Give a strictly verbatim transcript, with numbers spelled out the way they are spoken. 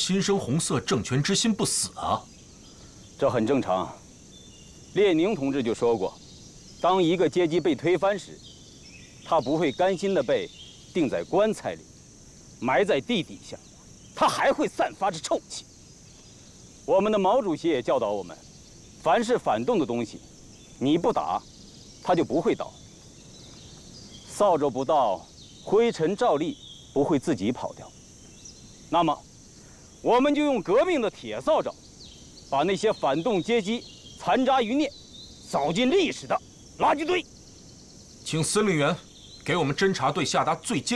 亲生红色政权之心不死啊！ 这很正常。列宁同志就说过，当一个阶级被推翻时，他不会甘心的被钉在棺材里，埋在地底下，他还会散发着臭气。我们的毛主席也教导我们，凡是反动的东西，你不打，它就不会倒。扫帚不到，灰尘照例不会自己跑掉。那么，我们就用革命的铁扫帚，把那些反动阶级残渣余孽扫进历史的垃圾堆。 请司令员给我们侦察队下达最坚。